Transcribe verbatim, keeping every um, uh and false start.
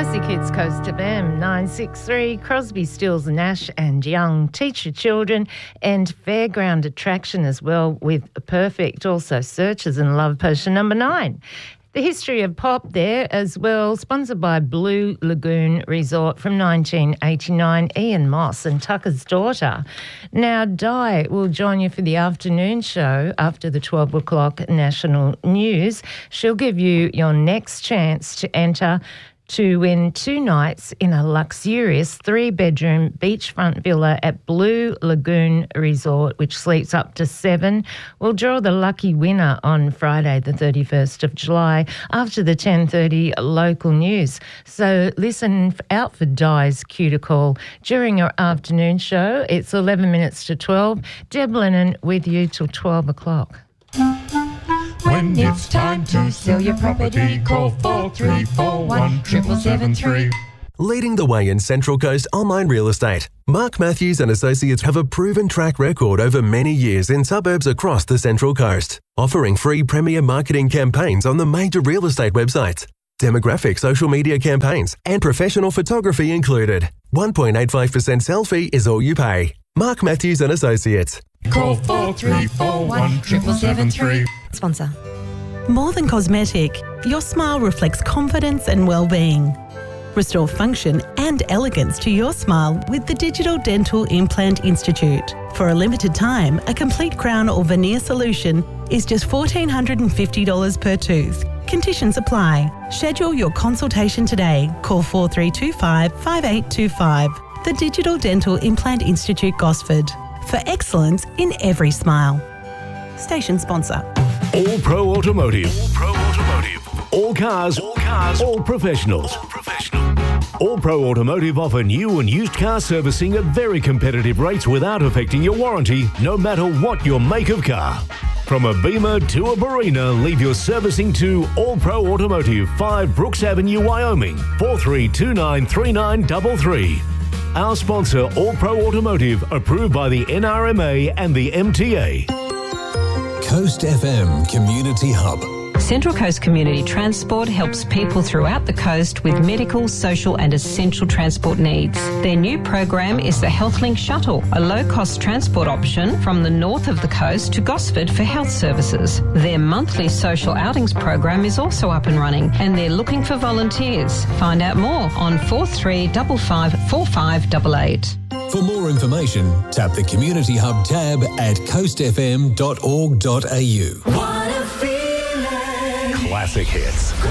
Classic Hits Coast F M nine six three, Crosby, Stills, Nash and Young, Teach Your Children, and Fairground Attraction as well with Perfect. Also Searchers and Love Potion number nine. The history of pop there as well, sponsored by Blue Lagoon Resort from nineteen eighty-nine, Ian Moss and Tucker's Daughter. Now, Di will join you for the afternoon show after the twelve o'clock national news. She'll give you your next chance to enter to win two nights in a luxurious three-bedroom beachfront villa at Blue Lagoon Resort, which sleeps up to seven. We'll draw the lucky winner on Friday, the thirty-first of July, after the ten thirty local news. So listen out for Di's cue to call during our afternoon show. It's eleven minutes to twelve. Deb Lennon with you till twelve o'clock. When it's time to sell your property, call four three four one, seven seven three. Leading the way in Central Coast online real estate, Mark Matthews and Associates have a proven track record over many years in suburbs across the Central Coast, offering free premier marketing campaigns on the major real estate websites, demographic social media campaigns, and professional photography included. one point eight five percent sell fee is all you pay. Mark Matthews and Associates. Call four three four one, seven seven three. Sponsor. More than cosmetic, your smile reflects confidence and well-being. Restore function and elegance to your smile with the Digital Dental Implant Institute. For a limited time, a complete crown or veneer solution is just one thousand four hundred fifty dollars per tooth. Conditions apply. Schedule your consultation today. Call four three two five, five eight two five. The Digital Dental Implant Institute, Gosford. For excellence in every smile. Station sponsor. All Pro Automotive. All Pro Automotive. All cars. All cars. All professionals. All professional. All Pro Automotive offer new and used car servicing at very competitive rates without affecting your warranty, no matter what your make of car. From a Beamer to a Barina, leave your servicing to All Pro Automotive, five Brooks Avenue, Wyoming, four three two nine, three nine three three. Our sponsor, All Pro Automotive, approved by the N R M A and the M T A. Coast F M Community Hub. Central Coast Community Transport helps people throughout the coast with medical, social and essential transport needs. Their new program is the HealthLink Shuttle, a low-cost transport option from the north of the coast to Gosford for health services. Their monthly social outings program is also up and running and they're looking for volunteers. Find out more on four three five five, four five eight eight. For more information, tap the Community Hub tab at coast f m dot org dot a u. Classic hits.